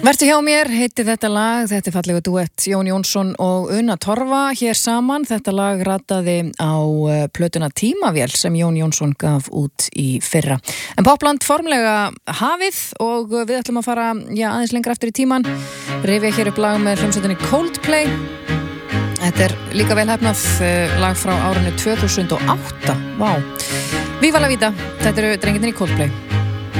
Vertu hjá mér, heitir þetta lag, þetta fallegu duett Jón Jónsson og Una Torfa hér saman. Þetta lag rataði á plötuna Tímavél sem Jón Jónsson gaf út í fyrra. En Popland formlega hafið og við ætlum að fara aðeins lengra eftir í tíman. Rifja hér upp lag með hljómsveitinni Coldplay. Þetta er líka vel hefnað lag frá árinu 2008. Vá. Viva la vida, þetta eru drengirnir í Coldplay.